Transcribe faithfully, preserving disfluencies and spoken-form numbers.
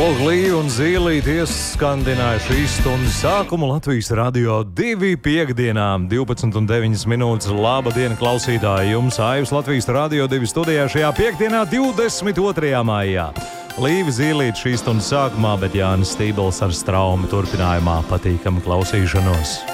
Līja un Zīlīte ieskandināja šīs stundas sākumu Latvijas radio divi piekdienām, divpadsmit un deviņas minūtes. Labdien, klausītāji! Jums Aivs Latvijas radio divi studijā šajā piekdienā, divdesmit otrajā maijā. Līva Zīlīte šīs stundas sākumā, bet Jānis Stībels ar Straumi turpinājumā. Patīkami klausīšanos!